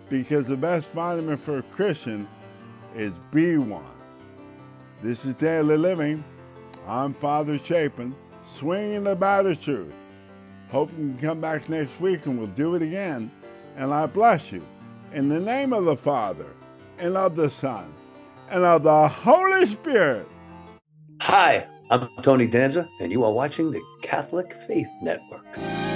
because the best vitamin for a Christian is B1. This is Daily Living. I'm Father Chapin, swinging the bat of truth. Hope you can come back next week and we'll do it again. And I bless you in the name of the Father, and of the Son, and of the Holy Spirit. Hi, I'm Tony Danza, and you are watching the Catholic Faith Network.